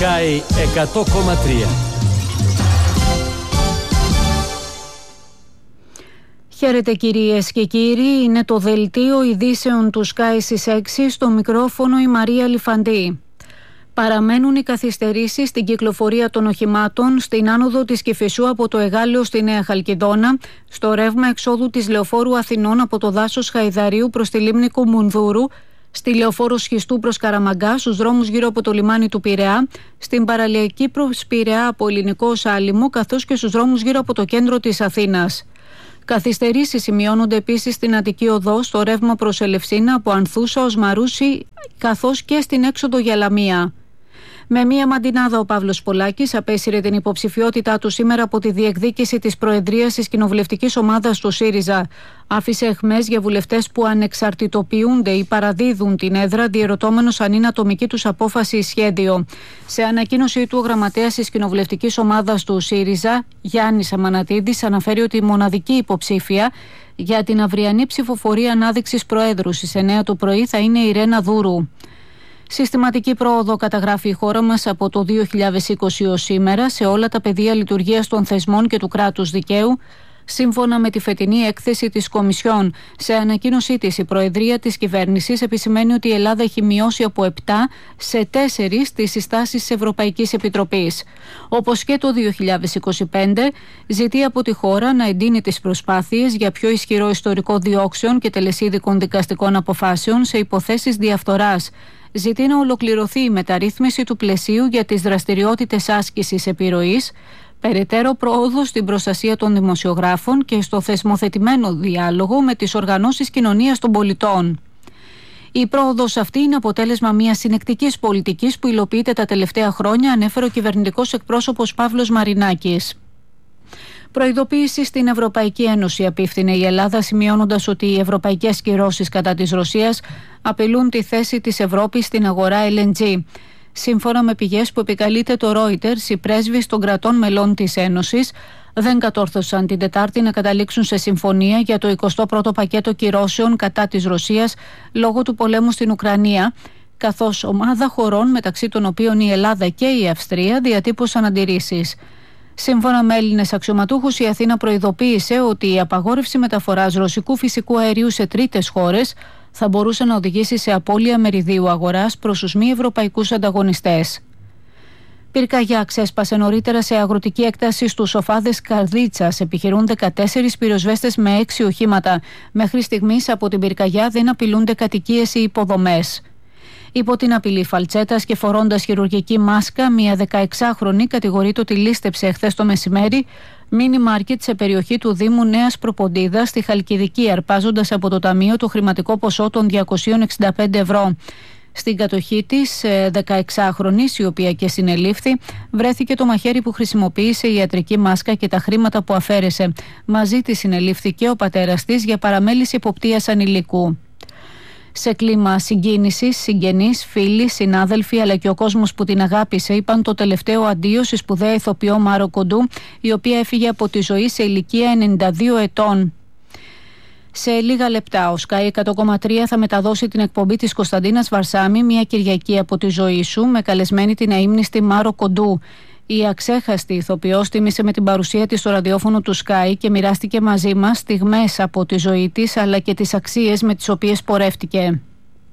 Sky 100,3. Χαίρετε κυρίες και κύριοι, είναι το δελτίο ειδήσεων του Sky στις 6, στο μικρόφωνο η Μαρία Λιφαντή. Παραμένουν οι καθυστερήσεις στην κυκλοφορία των οχημάτων στην άνοδο της Κηφισού από το Εγάλεο στη Νέα Χαλκιδόνα, στο ρεύμα εξόδου της Λεωφόρου Αθηνών από το δάσος Χαϊδαρίου προς τη λίμνη Κουμουνδούρου, στη Λεωφόρο Σχιστού προς Καραμαγκά, στους δρόμους γύρω από το λιμάνι του Πειραιά, στην παραλιακή προς Πειραιά από Ελληνικό Σάλιμο, καθώς και στους δρόμους γύρω από το κέντρο της Αθήνας. Καθυστερήσεις σημειώνονται επίσης στην Αττική Οδό, στο ρεύμα προς Ελευσίνα από Ανθούσα ως Μαρούσι, καθώς και στην έξοδο για Λαμία. Με μία μαντινάδα ο Παύλος Πολάκης απέσυρε την υποψηφιότητά του σήμερα από τη διεκδίκηση της προεδρίας της κοινοβουλευτικής ομάδας του ΣΥΡΙΖΑ. Άφησε αιχμές για βουλευτές που ανεξαρτητοποιούνται ή παραδίδουν την έδρα, διερωτώμενος αν είναι ατομική τους απόφαση ή σχέδιο. Σε ανακοίνωσή του, ο γραμματέας της κοινοβουλευτικής ομάδας του ΣΥΡΙΖΑ, Γιάννης Αμανατίδης, αναφέρει ότι η μοναδική υποψήφια για την αυριανή ψηφοφορία ανάδειξης Προέδρου στις 9 το πρωί θα είναι η Ρένα Δούρου. Συστηματική πρόοδο καταγράφει η χώρα μας από το 2020 ως σήμερα σε όλα τα πεδία λειτουργίας των θεσμών και του κράτους δικαίου, σύμφωνα με τη φετινή έκθεση της Κομισιόν. Σε ανακοίνωσή της, η Προεδρία της Κυβέρνησης επισημαίνει ότι η Ελλάδα έχει μειώσει από 7 σε 4 τις συστάσεις της Ευρωπαϊκής Επιτροπής. Όπως και το 2025, ζητεί από τη χώρα να εντείνει τις προσπάθειες για πιο ισχυρό ιστορικό διώξεων και τελεσίδικων δικαστικών αποφάσεων σε υποθέσεις διαφθοράς. Ζητεί να ολοκληρωθεί η μεταρρύθμιση του πλαισίου για τις δραστηριότητες άσκησης επιρροής, περαιτέρω πρόοδο στην προστασία των δημοσιογράφων και στο θεσμοθετημένο διάλογο με τις οργανώσεις κοινωνίας των πολιτών. Η πρόοδος αυτή είναι αποτέλεσμα μιας συνεκτικής πολιτικής που υλοποιείται τα τελευταία χρόνια, ανέφερε ο κυβερνητικός εκπρόσωπος Παύλος Μαρινάκης. Προειδοποίηση στην Ευρωπαϊκή Ένωση απίφθινε η Ελλάδα, σημειώνοντας ότι οι ευρωπαϊκές κυρώσεις κατά της Ρωσίας απειλούν τη θέση της Ευρώπης στην αγορά LNG. Σύμφωνα με πηγές που επικαλείται το Reuters, οι πρέσβεις των κρατών μελών της Ένωσης δεν κατόρθωσαν την Τετάρτη να καταλήξουν σε συμφωνία για το 21ο πακέτο κυρώσεων κατά της Ρωσίας λόγω του πολέμου στην Ουκρανία, καθώς ομάδα χωρών, μεταξύ των οποίων η Ελλάδα και η Αυστρία, διατύπωσαν αντιρρήσεις. Σύμφωνα με Έλληνες αξιωματούχους, η Αθήνα προειδοποίησε ότι η απαγόρευση μεταφοράς ρωσικού φυσικού αερίου σε τρίτες χώρες θα μπορούσε να οδηγήσει σε απώλεια μεριδίου αγοράς προς τους μη ευρωπαϊκούς ανταγωνιστές. Πυρκαγιά ξέσπασε νωρίτερα σε αγροτική έκταση στους Σοφάδες Καρδίτσας. Επιχειρούν 14 πυροσβέστες με 6 οχήματα. Μέχρι στιγμής από την πυρκαγιά δεν απειλούνται κατοικίες ή υποδομές. Υπό την απειλή φαλτσέτας και φορώντας χειρουργική μάσκα, μια 16χρονη κατηγορείται ότι λίστεψε εχθές το μεσημέρι μίνι μάρκετ σε περιοχή του Δήμου Νέας Προποντίδας στη Χαλκιδική, αρπάζοντας από το ταμείο το χρηματικό ποσό των 265 ευρώ. Στην κατοχή της 16χρονης, η οποία και συνελήφθη, βρέθηκε το μαχαίρι που χρησιμοποίησε, η ιατρική μάσκα και τα χρήματα που αφαίρεσε. Μαζί της συνελήφθηκε ο πατέρας της για παραμέληση εποπτείας ανηλίκου. Σε κλίμα συγκίνησης, συγγενείς, φίλοι, συνάδελφοι αλλά και ο κόσμος που την αγάπησε είπαν το τελευταίο αντίο στη σπουδαία ηθοποιό Μάρο Κοντού, η οποία έφυγε από τη ζωή σε ηλικία 92 ετών. Σε λίγα λεπτά ο Sky 100,3 θα μεταδώσει την εκπομπή της Κωνσταντίνας Βαρσάμι, μια Κυριακή από τη ζωή σου, με καλεσμένη την αείμνηστη Μάρο Κοντού. Η αξέχαστη ηθοποιός τίμησε με την παρουσία της στο ραδιόφωνο του Sky και μοιράστηκε μαζί μας στιγμές από τη ζωή της αλλά και τις αξίες με τις οποίες πορεύτηκε.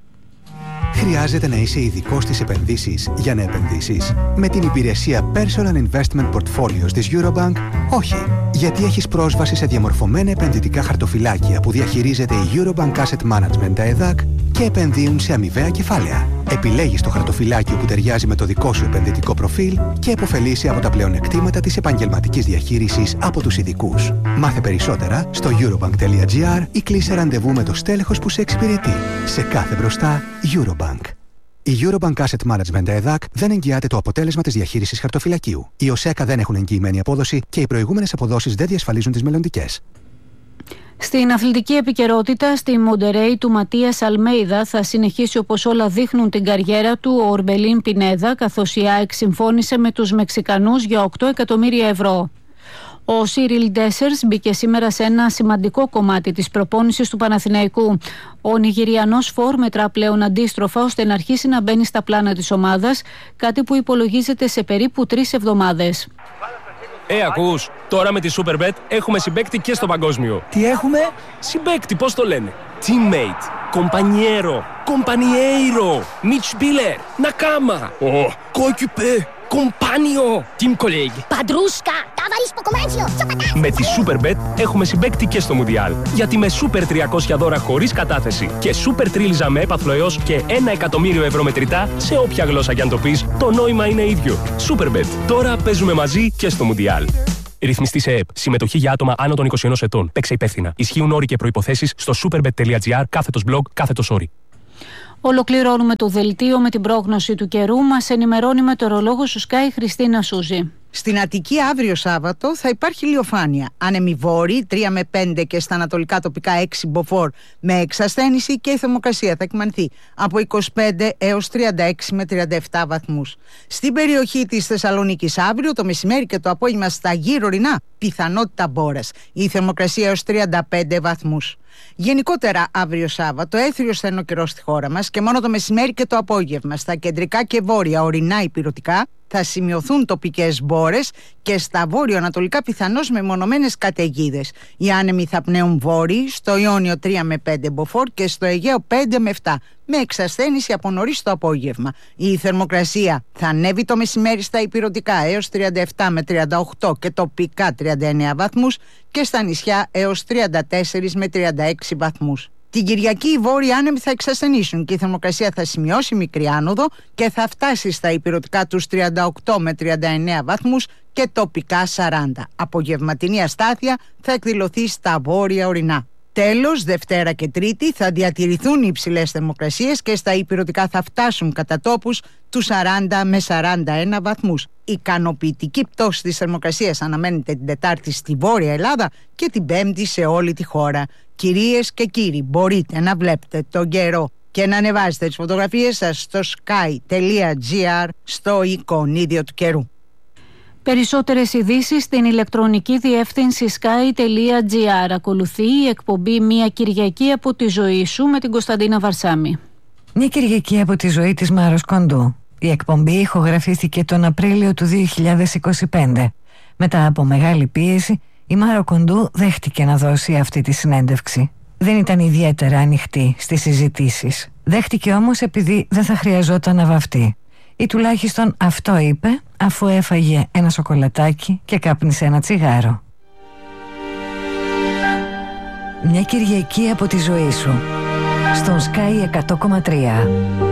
Χρειάζεται να είσαι ειδικός στις επενδύσεις για να επενδύσεις? Με την υπηρεσία Personal Investment Portfolios της Eurobank, όχι. Γιατί έχεις πρόσβαση σε διαμορφωμένα επενδυτικά χαρτοφυλάκια που διαχειρίζεται η Eurobank Asset Management, τα ΕΔΑΚ, και επενδύουν σε αμοιβαία κεφάλαια. Επιλέγεις το χαρτοφυλάκιο που ταιριάζει με το δικό σου επενδυτικό προφίλ και επωφελείσαι από τα πλεονεκτήματα της επαγγελματικής διαχείρισης από τους ειδικούς. Μάθε περισσότερα στο eurobank.gr ή κλείσε ραντεβού με το στέλεχος που σε εξυπηρετεί. Σε κάθε μπροστά, Eurobank. Η Eurobank Asset Management ΕΔΑΚ δεν εγγυάται το αποτέλεσμα της διαχείρισης χαρτοφυλακίου. Οι ΟΣΕΚΑ δεν έχουν εγγυημένη απόδοση και οι προηγούμενες αποδόσεις δεν διασφαλίζουν τις μελλοντικές. Στην αθλητική επικαιρότητα, στη Μοντερέι του Ματίας Αλμέιδα θα συνεχίσει, όπως όλα δείχνουν, την καριέρα του ο Ορμπελίν Πινέδα, καθώς η ΑΕΚ συμφώνησε με τους Μεξικανούς για 8 εκατομμύρια ευρώ. Ο Σίριλ Ντέσερς μπήκε σήμερα σε ένα σημαντικό κομμάτι της προπόνησης του Παναθηναϊκού. Ο Νιγηριανός φορ μετρά πλέον αντίστροφα ώστε να αρχίσει να μπαίνει στα πλάνα της ομάδας, κάτι που υπολογίζεται σε περίπου 3 εβδομάδες. Ακούς, τώρα με τη Superbet έχουμε συμπαίκτη και στο παγκόσμιο. Τι έχουμε? Συμπαίκτη, πώς το λένε? Teammate, compañero, compañeiro, Mitspieler, Nakama, coéquipier, compagno, team colleague. Padrusca, ταβαρίσκο κομμάτσιο, Με τη Superbet έχουμε συμπαίκτη και στο Μουντιάλ. Γιατί με Super 300 δώρα χωρίς κατάθεση και Super Τρίλιζα με έπαθλο έως και 1 εκατομμύριο ευρώ μετρητά, σε όποια γλώσσα κι αν το πεις, το νόημα είναι ίδιο. Superbet. Τώρα παίζουμε μαζί και στο Μουντιάλ. Ρυθμιστή σε ΕΕΠ. Συμμετοχή για άτομα άνω των 21 ετών. Παίξε υπεύθυνα. Ισχύουν όροι και προϋποθέσεις στο superbet.gr/blog/όροι. Ολοκληρώνουμε το δελτίο με την πρόγνωση του καιρού. Μας ενημερώνει μετεωρολόγος του Sky Χριστίνα Σούζη. Στην Αττική αύριο Σάββατο θα υπάρχει ηλιοφάνεια. Άνεμοι βόρειοι 3 με 5 και στα ανατολικά τοπικά 6 μποφόρ με εξασθένηση, και η θερμοκρασία θα εκμανθεί από 25 έως 36 με 37 βαθμούς. Στην περιοχή της Θεσσαλονίκης αύριο το μεσημέρι και το απόγευμα στα γύρω ορεινά πιθανότητα μπόρας. Η θερμοκρασία έως 35 βαθμούς. Γενικότερα αύριο Σάββατο έθριος θα είναι ο καιρός στη χώρα μας και μόνο το μεσημέρι και το απόγευμα στα κεντρικά και βόρεια ορεινά ηπειρωτικά θα σημειωθούν τοπικές μπόρες και στα βόρειο-ανατολικά πιθανώς μεμονωμένες καταιγίδες. Οι άνεμοι θα πνέουν βόρειοι, στο Ιόνιο 3 με 5 μποφόρ και στο Αιγαίο 5 με 7, με εξασθένηση από νωρίς το απόγευμα. Η θερμοκρασία θα ανέβει το μεσημέρι στα ηπειρωτικά έως 37 με 38 και τοπικά 39 βαθμούς και στα νησιά έως 34 με 36 βαθμούς. Την Κυριακή οι βόρειοι άνεμοι θα εξασθενήσουν και η θερμοκρασία θα σημειώσει μικρή άνοδο και θα φτάσει στα ηπειρωτικά τους 38 με 39 βαθμούς και τοπικά 40. Απογευματινή αστάθεια θα εκδηλωθεί στα βόρεια ορεινά. Τέλος, Δευτέρα και Τρίτη θα διατηρηθούν οι υψηλές θερμοκρασίες και στα ηπειρωτικά θα φτάσουν κατά τόπους τους 40 με 41 βαθμούς. Ικανοποιητική πτώση της θερμοκρασίας αναμένεται την Τετάρτη στη Βόρεια Ελλάδα και την Πέμπτη σε όλη τη χώρα. Κυρίες και κύριοι, μπορείτε να βλέπετε τον καιρό και να ανεβάζετε τις φωτογραφίες σας στο sky.gr στο εικονίδιο του καιρού. Περισσότερες ειδήσεις στην ηλεκτρονική διεύθυνση sky.gr. Ακολουθεί η εκπομπή «Μια Κυριακή από τη ζωή σου» με την Κωνσταντίνα Βαρσάμη. Μια Κυριακή από τη ζωή της Μάρος Κοντού. Η εκπομπή ηχογραφήθηκε τον Απρίλιο του 2025. Μετά από μεγάλη πίεση, η Μάρο Κοντού δέχτηκε να δώσει αυτή τη συνέντευξη. Δεν ήταν ιδιαίτερα ανοιχτή στις συζητήσεις. Δέχτηκε όμως επειδή δεν θα χρειαζόταν να βαφτεί. Ή τουλάχιστον αυτό είπε, αφού έφαγε ένα σοκολατάκι και κάπνισε ένα τσιγάρο. Μια Κυριακή από τη ζωή σου. Στον Sky 100,3.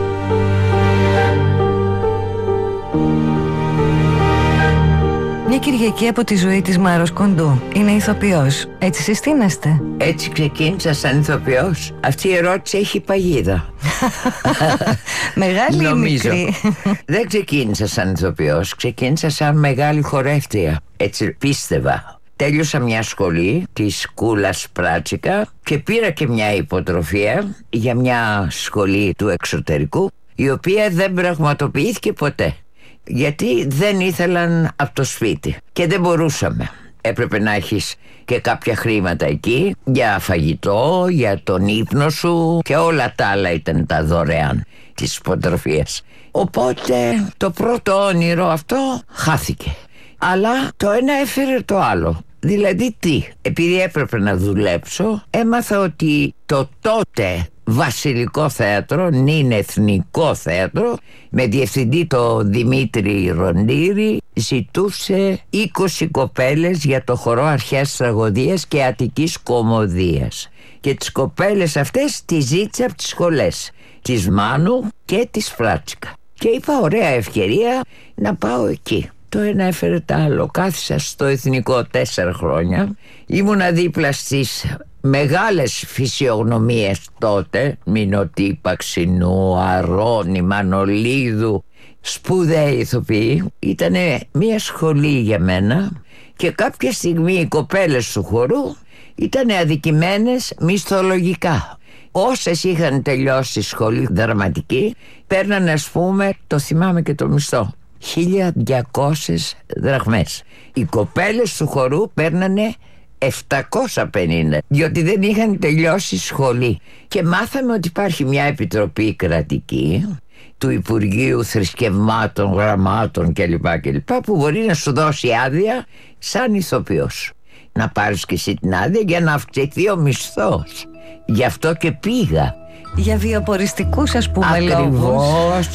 Μια Κυριακή από τη ζωή της Μάρος Κοντού. Είναι ηθοποιός. Έτσι συστήνεστε? Έτσι ξεκίνησα σαν ηθοποιός. Αυτή η ερώτηση έχει παγίδα. Μεγάλη ή μικρή? Δεν ξεκίνησα σαν ηθοποιός. Ξεκίνησα σαν μεγάλη χορεύτρια. Έτσι πίστευα. Τέλειωσα μια σχολή της Κούλας Πράτσικα και πήρα και μια υποτροφία για μια σχολή του εξωτερικού, η οποία δεν πραγματοποιήθηκε ποτέ. Γιατί δεν ήθελαν από το σπίτι και δεν μπορούσαμε. Έπρεπε να έχεις και κάποια χρήματα εκεί για φαγητό, για τον ύπνο σου και όλα τα άλλα ήταν τα δωρεάν της υποτροφίας. Οπότε το πρώτο όνειρο αυτό χάθηκε. Αλλά το ένα έφερε το άλλο. Δηλαδή τι? Επειδή έπρεπε να δουλέψω, έμαθα ότι το τότε Βασιλικό Θέατρο, νυν Εθνικό Θέατρο, με διευθυντή το Δημήτρη Ροντήρη, ζητούσε 20 κοπέλες για το χορό αρχαίας τραγωδίας και αττικής κωμωδίας. Και τις κοπέλες αυτές τις ζήτησα από τις σχολές της Μάνου και της Πράτσικα. Και είπα ωραία ευκαιρία να πάω εκεί. Το ένα έφερε το άλλο. Κάθισα στο Εθνικό 4 χρόνια. Ήμουνα δίπλα στις μεγάλες φυσιογνωμίες τότε, Μινωτή, Παξινού, Αρώνη, Μανολίδου, σπουδαίοι ηθοποιοί. Ήτανε μια σχολή για μένα και κάποια στιγμή οι κοπέλες του χορού ήτανε αδικημένες μισθολογικά. Όσες είχαν τελειώσει σχολή δραματική παίρνανε, ας πούμε, το θυμάμαι και το μισθό, 1.200 δραχμές. Οι κοπέλες του χορού παίρνανε 750, διότι δεν είχαν τελειώσει σχολή. Και μάθαμε ότι υπάρχει μια επιτροπή κρατική του Υπουργείου Θρησκευμάτων, Γραμμάτων κλπ, που μπορεί να σου δώσει άδεια σαν ηθοποιός. Να πάρεις και εσύ την άδεια για να αυξηθεί ο μισθός. Γι' αυτό και πήγα. Για βιοποριστικούς, ας πούμε, ακριβώς, λόγους.